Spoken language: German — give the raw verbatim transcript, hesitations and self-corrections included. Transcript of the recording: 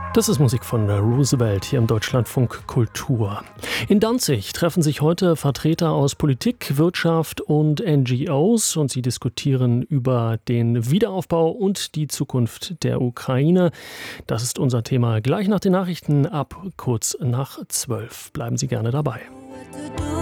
Das ist Musik von Roosevelt hier im Deutschlandfunk Kultur. In Danzig treffen sich heute Vertreter aus Politik, Wirtschaft und N G Os und sie diskutieren über den Wiederaufbau und die Zukunft der Ukraine. Das ist unser Thema gleich nach den Nachrichten ab kurz nach zwölf. Bleiben Sie gerne dabei.